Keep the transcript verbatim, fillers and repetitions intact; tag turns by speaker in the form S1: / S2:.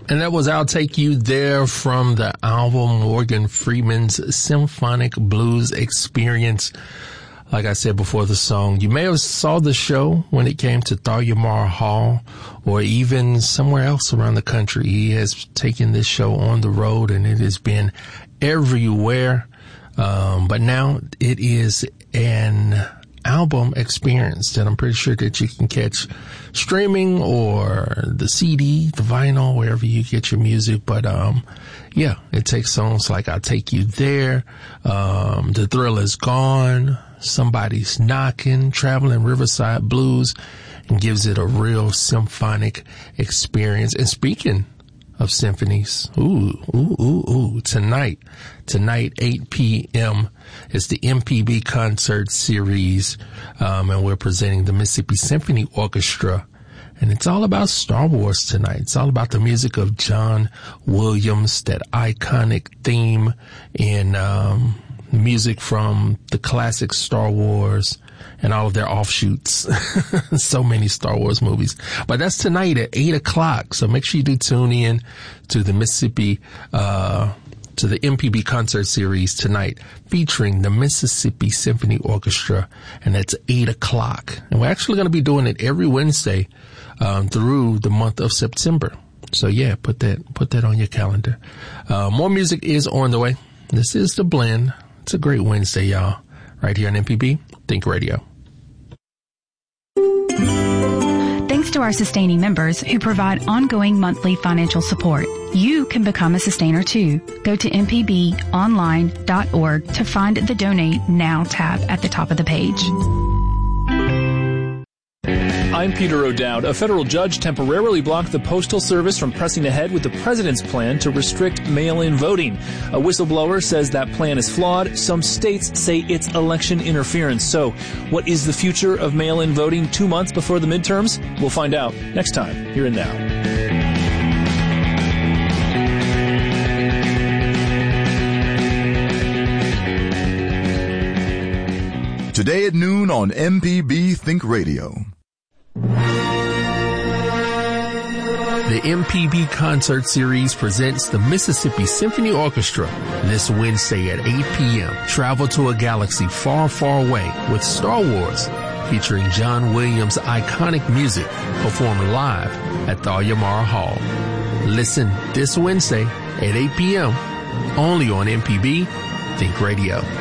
S1: And that was I'll Take You There from the album Morgan Freeman's Symphonic Blues Experience. Like I said before the song, you may have saw the show when it came to Thalia Hall or even somewhere else around the country. He has taken this show on the road and it has been everywhere. Um, but now it is an album experience that I'm pretty sure that you can catch streaming or the C D, the vinyl, wherever you get your music. But, um, yeah, it takes songs like I'll Take You There, um, The Thrill Is Gone, Somebody's Knocking, Traveling Riverside Blues, and gives it a real symphonic experience. And speaking of symphonies, ooh, ooh, ooh, ooh, tonight, tonight, eight p.m. is the M P B concert series, um, and we're presenting the Mississippi Symphony Orchestra. And it's all about Star Wars tonight. It's all about the music of John Williams, that iconic theme in, um, music from the classic Star Wars and all of their offshoots. So many Star Wars movies. But that's tonight at eight o'clock. So make sure you do tune in to the Mississippi, uh, to the M P B concert series tonight featuring the Mississippi Symphony Orchestra. And that's eight o'clock. And we're actually going to be doing it every Wednesday, um, through the month of September. So yeah, put that, put that on your calendar. Uh, more music is on the way. This is The Blend. It's a great Wednesday, y'all. Right here on M P B Think Radio.
S2: Thanks to our sustaining members who provide ongoing monthly financial support. You can become a sustainer too. Go to m p b online dot org to find the Donate Now tab at the top of the page.
S3: I'm Peter O'Dowd. A federal judge temporarily blocked the Postal Service from pressing ahead with the president's plan to restrict mail-in voting. A whistleblower says that plan is flawed. Some states say it's election interference. So, what is the future of mail-in voting two months before the midterms? We'll find out next time here and Now.
S4: Today at noon on M P B Think Radio.
S1: The M P B concert series presents the Mississippi Symphony Orchestra this Wednesday at eight p.m. Travel to a galaxy far, far away with Star Wars, featuring John Williams' iconic music performed live at Thalia Hall. Listen this Wednesday at eight p.m. only on M P B Think Radio.